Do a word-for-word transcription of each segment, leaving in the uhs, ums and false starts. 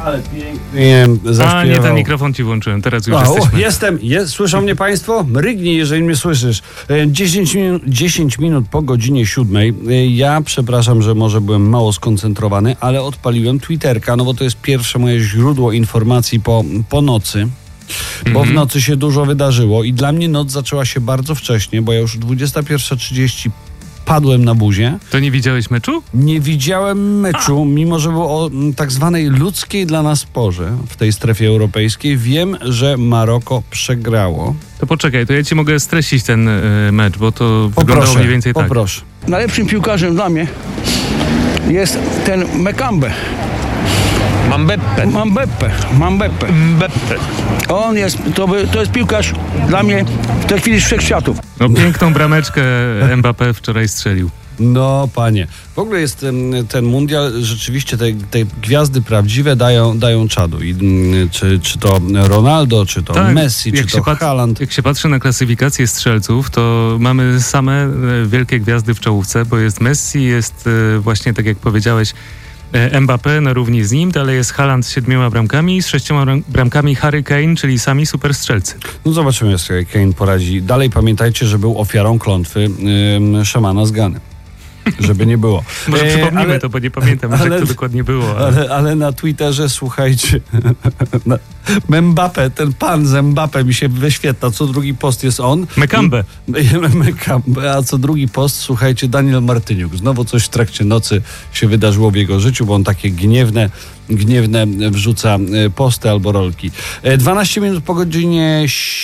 Ale pięknie zaśpiewał. A nie, ten mikrofon ci włączyłem, teraz już A, jesteśmy. O, jestem, jest, słyszą mnie państwo? Rygnij, jeżeli mnie słyszysz. dziesięć minut, dziesięć minut po godzinie siódmej. Ja przepraszam, że może byłem mało skoncentrowany, ale odpaliłem Twitterka, no bo to jest pierwsze moje źródło informacji po, po nocy. Bo w nocy się dużo wydarzyło i dla mnie noc zaczęła się bardzo wcześnie, bo ja już dwudziesta pierwsza trzydzieści padłem na buzie. To nie widziałeś meczu? Nie widziałem meczu, mimo że było o m, tak zwanej ludzkiej dla nas porze w tej strefie europejskiej. Wiem, że Maroko przegrało. To poczekaj, to ja ci mogę streścić ten y, mecz, bo to wyglądało mniej więcej tak. Poproszę. Najlepszym piłkarzem dla mnie jest ten Mekambe. Mambeppe. Mambeppe. Mambeppe. Mbeppe. On jest, to, by, to jest piłkarz dla mnie w tej chwili z wszechświatów. No piękną brameczkę Mbappé wczoraj strzelił. No, panie. W ogóle jest em, ten mundial, rzeczywiście te, te gwiazdy prawdziwe dają, dają czadu. I, m, czy, czy to Ronaldo, czy to Tak, Messi, czy jak to się pat- Haaland. Jak się patrzy na klasyfikację strzelców, to mamy same e, wielkie gwiazdy w czołówce, bo jest Messi, jest e, właśnie tak jak powiedziałeś e, Mbappé na równi z nim, dalej jest Haaland z siedmioma bramkami, z sześcioma bram- bramkami Harry Kane, czyli sami super strzelcy. No zobaczymy, jak sobie Kane poradzi. Dalej pamiętajcie, że był ofiarą klątwy ym, szamana z Gany. Żeby nie było. Może E, przypomnimy ale- to, bo nie pamiętam, ale, jak to dokładnie było. Ale... Ale, ale na Twitterze, słuchajcie, na, Mbappé, ten pan z Mbappé mi się wyświetla, co drugi post jest on. Mekambe. Mekambe, a co drugi post, słuchajcie, Daniel Martyniuk. Znowu coś w trakcie nocy się wydarzyło w jego życiu, bo on takie gniewne, gniewne wrzuca e, posty albo rolki. E, dwanaście minut po godzinie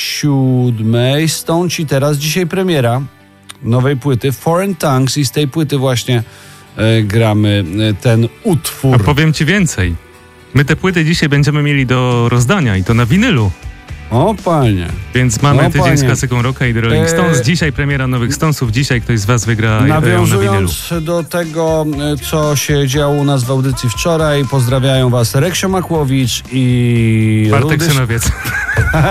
siódmej. Stąd ci teraz dzisiaj premiera nowej płyty Foreign Tongues i z tej płyty właśnie e, gramy e, ten utwór. A powiem ci więcej. My te płyty dzisiaj będziemy mieli do rozdania i to na winylu. O panie. Więc mamy No, tydzień panie. z klasyką rocka i The Rolling Stones. Eee, Dzisiaj premiera nowych Stonesów. Dzisiaj ktoś z was wygra ją na winylu. Nawiązując do tego, e, co się działo u nas w audycji wczoraj, pozdrawiają was Reksio Makłowicz i Bartek Rudy Synowiec.